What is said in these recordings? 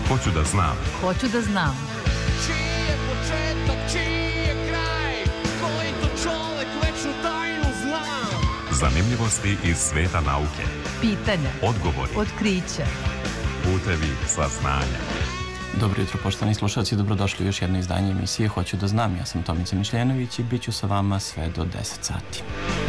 Hoću da znam. Hoću da znam. Čiji je početak, čiji je kraj, koji to čovek večnu tajnu zna. Zanimljivosti iz sveta nauke. Pitanja. Odgovori. Otkrića. Putevi saznanja. Dobro jutro, poštovani slušalci, dobrodošli u još jedno izdanje emisije Hoću da znam. Ja sam Tomica Mišljenović i bit ću sa vama sve do 10 sati.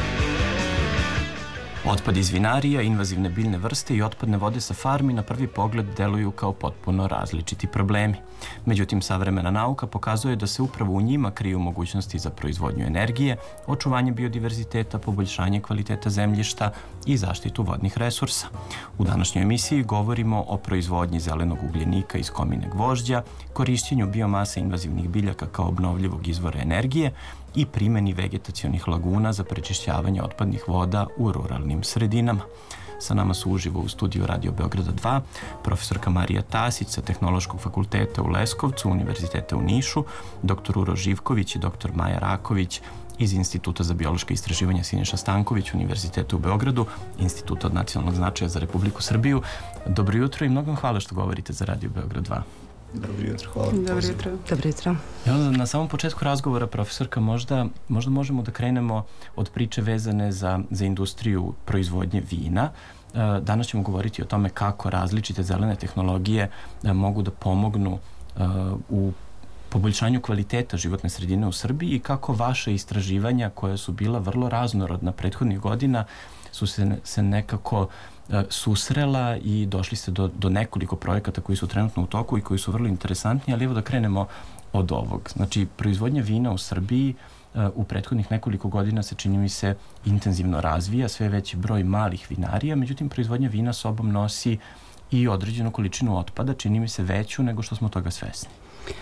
Otpad iz vinarija, invazivne biljne vrste i otpadne vode sa farmi na prvi pogled deluju kao potpuno različiti problemi. Međutim, savremena nauka pokazuje da se upravo u njima kriju mogućnosti za proizvodnju energije, očuvanje biodiverziteta, poboljšanje kvaliteta zemljišta i zaštitu vodnih resursa. U današnjoj emisiji govorimo o proizvodnji zelenog ugljenika iz komine gvožđa, korišćenju biomase invazivnih biljaka kao obnovljivog izvora energije i primjeni vegetacionih laguna za prečišćavanje otpadnih voda u ruralnim sredinama. Sa nama su uživo u studiju Radio Beograda 2 profesorka Marija Tasić sa Tehnološkog fakulteta u Leskovcu, Univerziteta u Nišu, dr. Uroš Živković i dr. Maja Raković iz Instituta za biološka istraživanja Siniša Stanković, Univerziteta u Beogradu, Instituta od nacionalnog značaja za Republiku Srbiju. Dobro jutro i mnogo vam hvala što govorite za Radio Beograd 2. Dobro jutro, hvala. Dobro jutro. Dobro jutro. Evo, na samom početku razgovora, profesorka, možda možemo da krenemo od priče vezane za industriju proizvodnje vina. Danas ćemo govoriti o tome kako različite zelene tehnologije mogu da pomognu u poboljšanju kvaliteta životne sredine u Srbiji i kako vaše istraživanja, koja su bila vrlo raznorodna prethodnih godina, su se nekako susrela i došli ste do nekoliko projekata koji su trenutno u toku i koji su vrlo interesantni, ali evo da krenemo od ovog. Znači, proizvodnja vina u Srbiji u prethodnih nekoliko godina se, čini mi se, intenzivno razvija, sve veći broj malih vinarija, međutim, proizvodnja vina sobom nosi i određenu količinu otpada, čini mi se veću nego što smo toga svesni.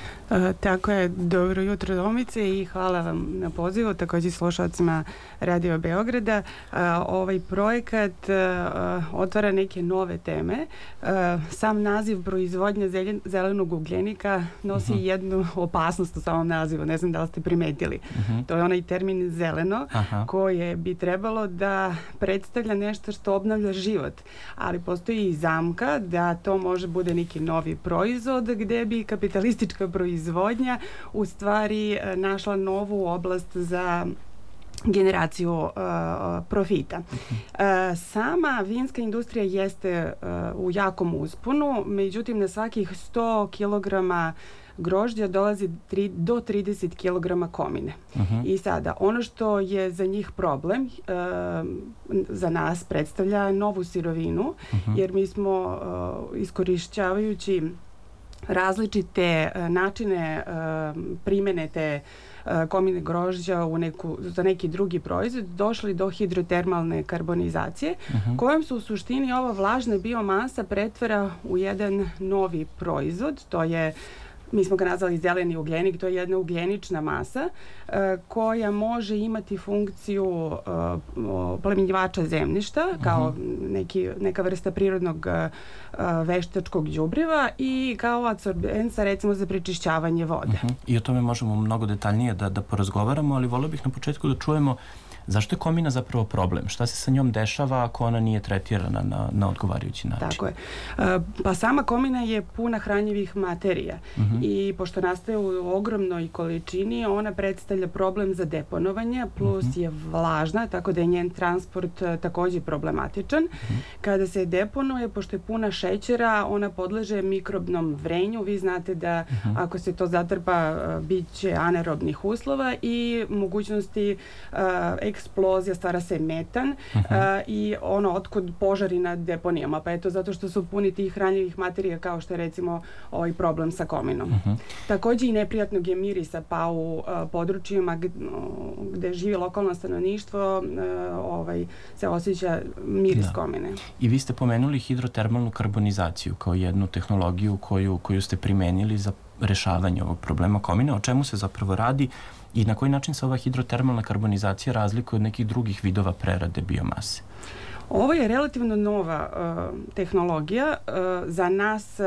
Tako je, dobro jutro Tomice i hvala vam na pozivu, također slušalcima Radio Beograda. Ovaj projekat otvara neke nove teme. Sam naziv proizvodnja zelenog ugljenika nosi jednu opasnost u samom nazivu, ne znam da li ste primetili. To je onaj termin zeleno koje bi trebalo da predstavlja nešto što obnavlja život, ali postoji i zamka da to može bude neki novi proizvod gde bi kapitalistička proizvodnja u stvari našla novu oblast za generaciju profita. Sama vinska industrija jeste u jakom usponu, međutim na svakih 100 kilograma grožđa dolazi do 30 kilograma komine. I sada, ono što je za njih problem, za nas predstavlja novu sirovinu, jer mi smo iskorišćavajući različite načine primjene te komine grožđa za neki drugi proizvod došli do hidrotermalne karbonizacije, kojom se u suštini ova vlažna biomasa pretvara u jedan novi proizvod. To je, mi smo ga nazvali zeleni ugljenik, to je jedna ugljenična masa koja može imati funkciju oplemenjivača zemljišta kao neka vrsta prirodnog veštačkog đubriva i kao adsorbensa recimo za prečišćavanje vode. I o tome možemo mnogo detaljnije da porazgovaramo, ali volio bih na početku da čujemo zašto je komina zapravo problem? Šta se sa njom dešava ako ona nije tretirana na odgovarajući način? Tako je. Pa sama komina je puna hranjivih materija i pošto nastaje u ogromnoj količini, ona predstavlja problem za deponovanje, plus je vlažna, tako da je njen transport također problematičan. Kada se deponuje, pošto je puna šećera, ona podleže mikrobnom vrenju. Vi znate da ako se to zatrpa, bit će anaerobnih uslova i mogućnosti eksplozija, stvara se metan i ono otkud požari na deponijama, pa eto zato što su puni tih hranjivih materija kao što je recimo ovaj problem sa kominom. Također i neprijatnog je mirisa, pa u područjima gde živi lokalno stanovništvo se osjeća miris komine. I vi ste pomenuli hidrotermalnu karbonizaciju kao jednu tehnologiju koju ste primenili za rešavanje ovog problema komine. O čemu se zapravo radi i na koji način se ova hidrotermalna karbonizacija razlikuje od nekih drugih vidova prerade biomase? Ovo je relativno nova tehnologija. Za nas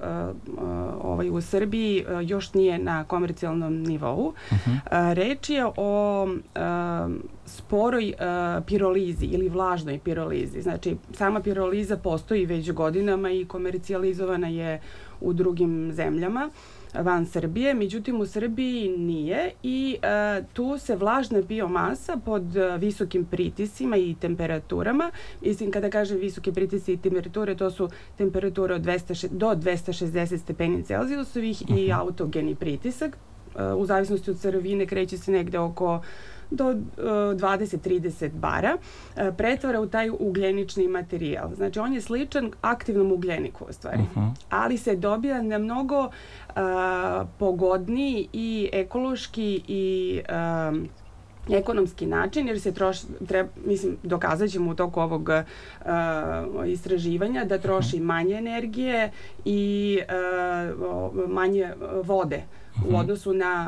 u Srbiji još nije na komercijalnom nivou. Reč je o sporoj pirolizi ili vlažnoj pirolizi. Znači, sama piroliza postoji već godinama i komercijalizovana je u drugim zemljama van Srbije, međutim u Srbiji nije i tu se vlažna biomasa pod visokim pritiscima i temperaturama, mislim kada kažem visoke pritisci i temperature, to su temperature do 260 stepeni Celzijusovih i autogeni pritisak, u zavisnosti od sirovine kreće se negde oko do 20-30 bara, pretvara u taj ugljenični materijal. Znači, on je sličan aktivnom ugljeniku u stvari, ali se dobija na mnogo pogodniji i ekološki i ekonomski način, jer se dokazat ćemo u toku ovog istraživanja da troši manje energije i manje vode u odnosu na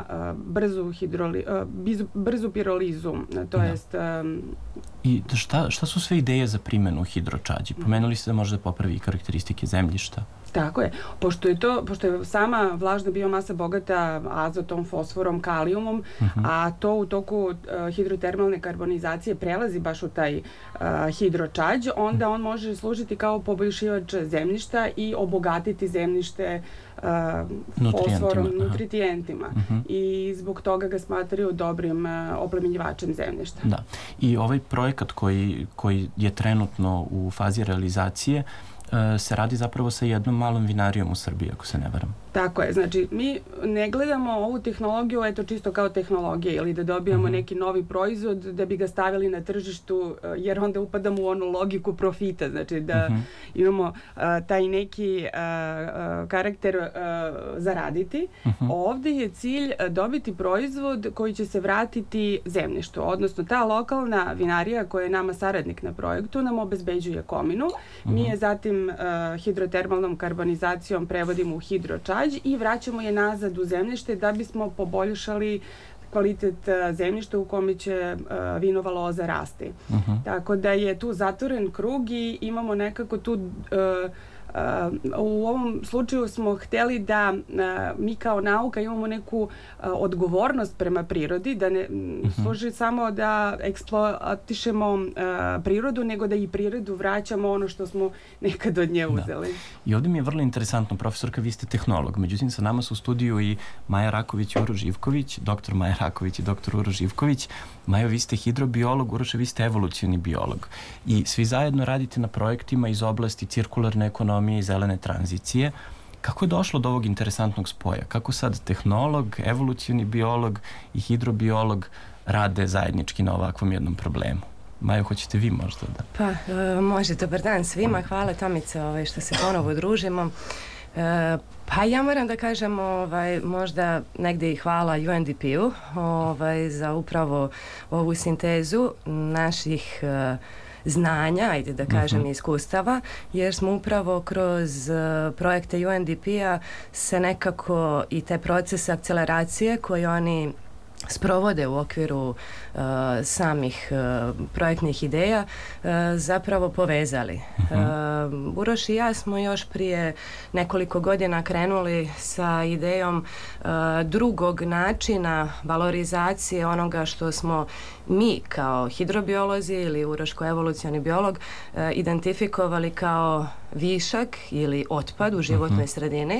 brzu pirolizu, to jest... I šta su sve ideje za primjenu hidročađi? Pomenuli ste da može da popravi karakteristike zemljišta. Tako je. Pošto je sama vlažna biomasa bogata azotom, fosforom, kalijumom, a to u toku hidrotermalne karbonizacije prelazi baš u taj hidročađ, onda on može služiti kao poboljšivač zemljišta i obogatiti zemljište fosforom, nutrijentima. I zbog toga ga smatraju dobrim oplemenjivačem zemljišta. Da. I ovaj projekat koji je trenutno u fazi realizacije se radi zapravo sa jednom malom vinarijom u Srbiji, ako se ne varam. Tako je, znači mi ne gledamo ovu tehnologiju čisto kao tehnologija ili da dobijamo neki novi proizvod da bi ga stavili na tržištu, jer onda upadamo u onu logiku profita, znači da imamo taj neki karakter zaraditi. Ovdje je cilj dobiti proizvod koji će se vratiti zemljištu, odnosno ta lokalna vinarija koja je nama saradnik na projektu nam obezbeđuje kominu, mi je zatim hidrotermalnom karbonizacijom prevodimo u hidročađ i vraćamo je nazad u zemljište da bismo poboljšali kvalitet zemljišta u kome će vinova loza rasti. Tako da je tu zatvoren krug i imamo nekako tu u ovom slučaju smo hteli da mi kao nauka imamo neku odgovornost prema prirodi, da ne služi samo da eksploatišemo prirodu, nego da i prirodu vraćamo ono što smo nekad od nje uzeli. I ovdje mi je vrlo interesantno, profesorka, vi ste tehnolog, međutim sa nama su u studiju i Maja Raković i Uroš Živković, doktor Maja Raković i doktor Uroš Živković. Majo, vi ste hidrobiolog, Uroše, vi ste evolucioni biolog i svi zajedno radite na projektima iz oblasti cirkularne ekonomije i zelene tranzicije. Kako je došlo do ovog interesantnog spoja? Kako sad tehnolog, evolucioni biolog i hidrobiolog rade zajednički na ovakvom jednom problemu? Majo, hoćete vi možda da... Pa, može, dobar dan svima. Hvala Tomice što se ponovo družimo. Pa ja moram da kažem možda negdje i hvala UNDP-u za upravo ovu sintezu naših znanja, ajde da kažem, iskustava, jer smo upravo kroz projekte UNDP-a se nekako i te procese akceleracije koje oni sprovode u okviru samih projektnih ideja zapravo povezali. Uroš i ja smo još prije nekoliko godina krenuli sa idejom drugog načina valorizacije onoga što smo mi kao hidrobiolozi ili Uroš kao evolucioni biolog identifikovali kao višak ili otpad u životnoj sredini,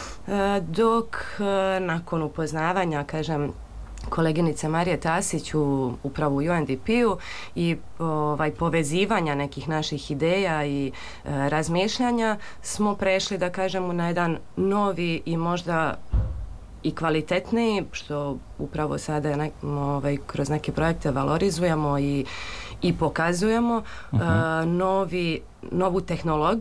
dok nakon upoznavanja, kažem, koleginice Marije Tasić upravo u UNDP-u i povezivanja nekih naših ideja i razmišljanja smo prešli, da kažemo, na jedan novi i možda i kvalitetniji, što upravo sada kroz neke projekte valorizujemo i pokazujemo, novu tehnologiju